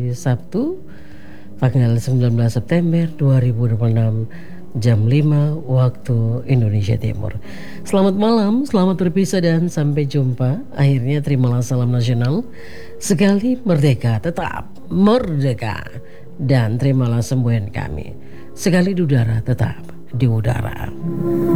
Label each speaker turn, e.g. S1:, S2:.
S1: hari Sabtu tanggal 19 September 2026 jam 5 waktu Indonesia Timur. Selamat malam, selamat berpisah dan sampai jumpa. Akhirnya terimalah salam nasional. Sekali merdeka tetap merdeka, dan terimalah semboyan kami. Sekali di udara tetap di udara.